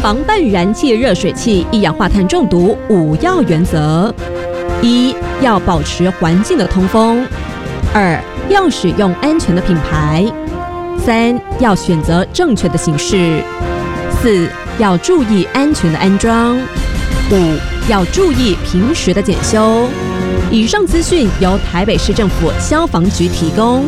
防范燃气热水器一氧化碳中毒5要原则：一、要保持环境的通风；二、要使用安全的品牌；三、要选择正确的形式；四、要注意安全的安装；五、要注意平时的检修。以上资讯由台北市政府消防局提供。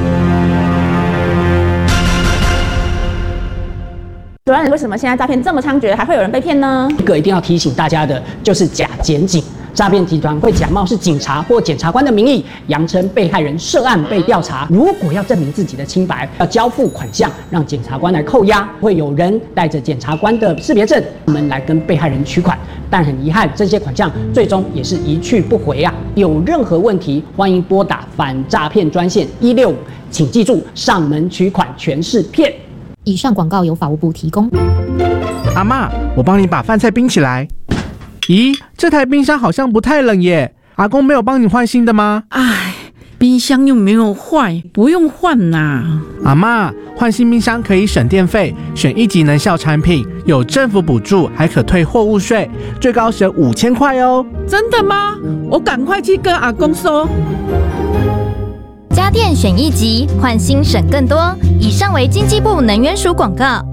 主任，为什么现在诈骗这么猖獗，还会有人被骗呢？ 一个一定要提醒大家的就是假检警。诈骗集团会假冒是警察或检察官的名义，扬称被害人涉案被调查。如果要证明自己的清白，要交付款项让检察官来扣押，会有人带着检察官的识别证，我们来跟被害人取款。但很遗憾，这些款项最终也是一去不回啊！有任何问题，欢迎拨打反诈骗专线165，请记住，上门取款全是骗。 以上广告由法务部提供。 阿嬷，我帮你把饭菜冰起来。咦，这台冰箱好像不太冷耶，阿公没有帮你换新的吗？ 唉，冰箱又没有坏，不用换啦。 阿嬷，换新冰箱可以省电费，选1级能效产品，有政府补助，还可退货物税，最高省5000块哦。 真的吗？我赶快去跟阿公说。 家电选1级，换新省更多。以上为经济部能源署广告。